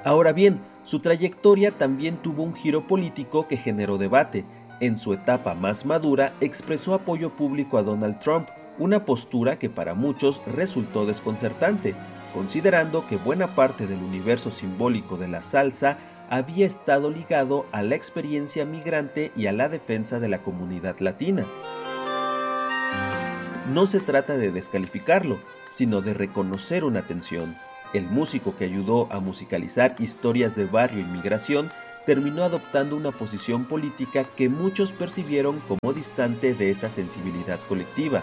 Ahora bien, su trayectoria también tuvo un giro político que generó debate. En su etapa más madura, expresó apoyo público a Donald Trump, una postura que para muchos resultó desconcertante, considerando que buena parte del universo simbólico de la salsa había estado ligado a la experiencia migrante y a la defensa de la comunidad latina. No se trata de descalificarlo, sino de reconocer una tensión. El músico que ayudó a musicalizar historias de barrio y migración terminó adoptando una posición política que muchos percibieron como distante de esa sensibilidad colectiva.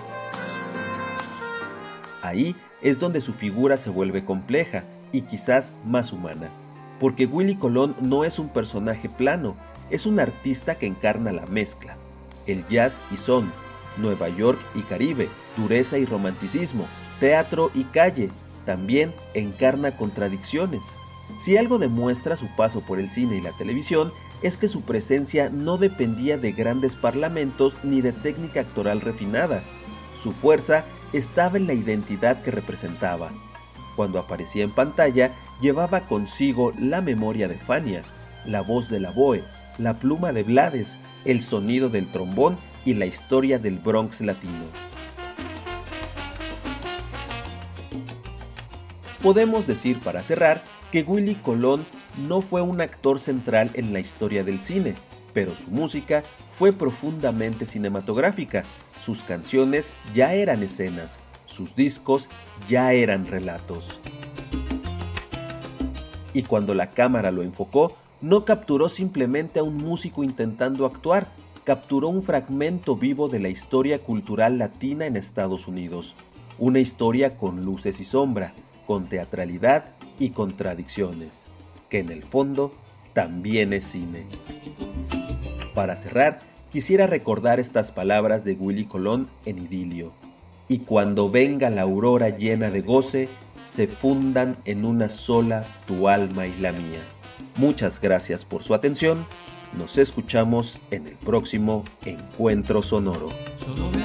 Ahí es donde su figura se vuelve compleja y quizás más humana, porque Willie Colón no es un personaje plano, es un artista que encarna la mezcla, el jazz y son, Nueva York y Caribe, dureza y romanticismo, teatro y calle. También encarna contradicciones. Si algo demuestra su paso por el cine y la televisión, es que su presencia no dependía de grandes parlamentos ni de técnica actoral refinada. Su fuerza estaba en la identidad que representaba. Cuando aparecía en pantalla, llevaba consigo la memoria de Fania, la voz de la Boe, la pluma de Blades, el sonido del trombón y la historia del Bronx latino. Podemos decir para cerrar que Willie Colón no fue un actor central en la historia del cine, pero su música fue profundamente cinematográfica. Sus canciones ya eran escenas, sus discos ya eran relatos. Y cuando la cámara lo enfocó, no capturó simplemente a un músico intentando actuar, capturó un fragmento vivo de la historia cultural latina en Estados Unidos. Una historia con luces y sombra, con teatralidad y contradicciones, que en el fondo también es cine. Para cerrar, quisiera recordar estas palabras de Willie Colón en Idilio. Y cuando venga la aurora llena de goce, se fundan en una sola tu alma y la mía. Muchas gracias por su atención. Nos escuchamos en el próximo Encuentro Sonoro.